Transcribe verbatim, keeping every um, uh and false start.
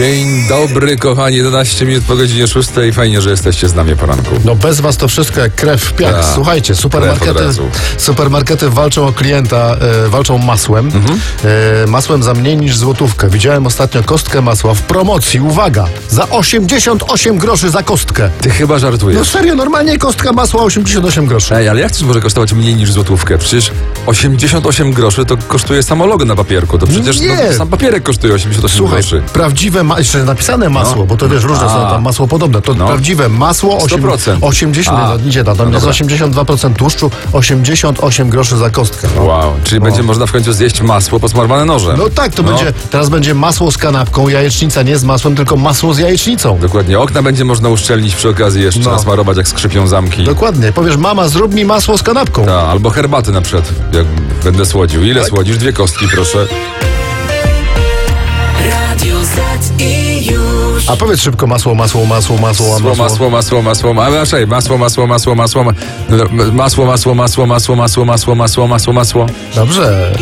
Dzień dobry, kochani, jedenaście minut po godzinie szóstej. Fajnie, że jesteście z nami o poranku. No bez was to wszystko jak krew w piach. Ta, Słuchajcie, krew supermarkety, od razu. supermarkety walczą o klienta, e, walczą masłem. Mhm. E, masłem za mniej niż złotówkę. Widziałem ostatnio kostkę masła w promocji, uwaga, za osiemdziesiąt osiem groszy za kostkę. Ty chyba No żartujesz. serio, normalnie kostka masła osiemdziesiąt osiem groszy. Ej, ale jak coś może kosztować mniej niż złotówkę? Przecież osiemdziesiąt osiem groszy to kosztuje samo logo na papierku. To przecież Nie. no, sam papierek kosztuje osiemdziesiąt osiem Słuchaj, groszy. prawdziwe, ma- jeszcze napisane masło, No. bo to wiesz, różne A. są tam masło podobne. To No. prawdziwe masło osiem, sto procent. osiemdziesiąt, A. nie, nie, to No tam jest dobra. osiemdziesiąt dwa procent tłuszczu, osiemdziesiąt osiem groszy za kostkę. No. Wow, czyli będzie można w końcu zjeść masło posmarowane nożem. No tak, to No. będzie, teraz będzie masło z kanapką, jajecznica nie z masłem, tylko masło z jajecznicą. Dokładnie, okna będzie można uszczelnić przy okazji jeszcze, No. nasmarować jak skrzypią zamki. Dokładnie, powiesz, mama, zrób mi masło z kanapką. Ta, albo herbaty na przykład, jak będę słodził. Ile słodzisz? Dwie kostki, proszę. Radio Z i już. A powiedz szybko masło, masło, masło, masło, Masło, masło, masło, masło, masło, a raczej masło, masło, masło, masło, masło, masło, masło, masło, masło, masło, masło, masło, masło, masło, masło. Dobrze.